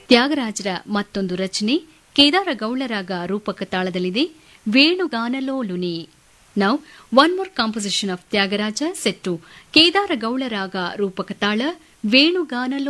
ತ್ಯಾಗರಾಜರ ಮತ್ತೊಂದು ರಚನೆ ಕೇದಾರ ಗೌಳರಾಗ ರೂಪಕ ತಾಳದಲ್ಲಿದೆ, ವೇಣುಗಾನಲೋಲುನಿ. Now, one more composition of Tyagaraja set to Kedara Gaula Raga Rupaka Tala, Venugana